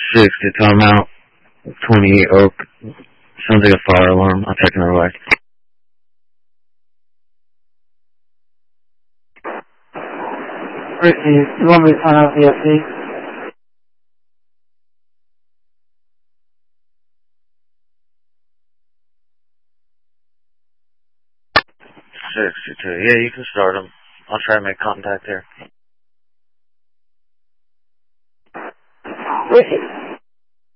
60, time out. 28 Oak. Sounds like a fire alarm. I'll take another way. You want me to sign out the FD? 62. Yeah, you can start them. I'll try to make contact there. Ricky.